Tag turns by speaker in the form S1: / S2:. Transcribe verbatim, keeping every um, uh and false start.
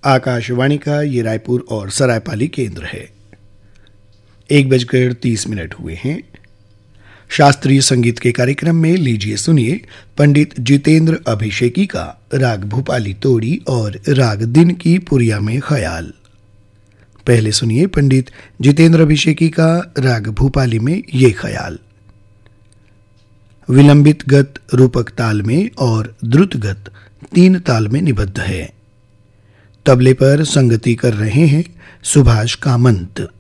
S1: आकाशवाणी का ये रायपुर और सरायपाली केंद्र है। एक बजकर तीस मिनट हुए हैं। शास्त्रीय संगीत के कार्यक्रम में लीजिए सुनिए पंडित जितेंद्र अभिषेकी का राग भूपाली तोड़ी और राग दिन की पुरिया में ख्याल। पहले सुनिए पंडित जितेंद्र अभिषेकी का राग भूपाली में ये ख्याल। विलंबित गत रूपक ताल में और द्रुत गत तीन ताल में निबद्ध है। तबले पर संगति कर रहे हैं सुभाष कामंत।